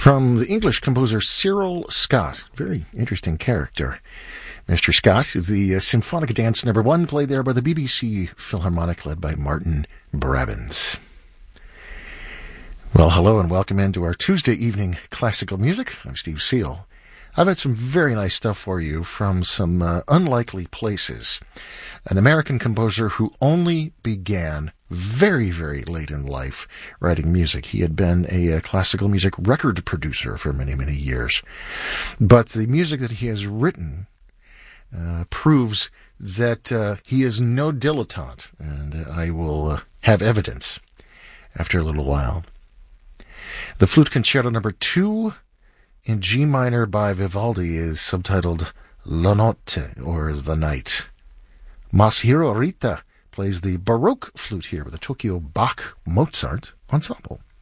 From the English composer Cyril Scott. Very interesting character. Mr. Scott is the Symphonic Dance No. 1, played there by the BBC Philharmonic, led by Martin Brabants. Well, hello and welcome into our Tuesday evening classical music. I'm Steve Seal. I've had some very nice stuff for you from some unlikely places. An American composer who only began very, very late in life writing music. He had been a classical music record producer for many, many years. But the music that he has written proves that he is no dilettante, and I will have evidence after a little while. The Flute Concerto No. 2 in G minor by Vivaldi is subtitled La Notte, or The Night. Masahiro Rita plays the Baroque flute here with the Tokyo Bach Mozart Ensemble.